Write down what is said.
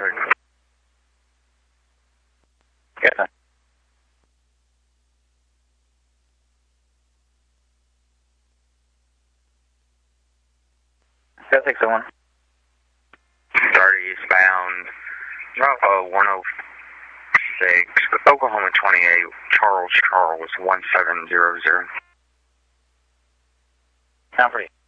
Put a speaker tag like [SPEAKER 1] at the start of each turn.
[SPEAKER 1] Yeah. That takes someone.
[SPEAKER 2] Start eastbound, 106, Oklahoma 28, Charles 1700.
[SPEAKER 1] Sound free.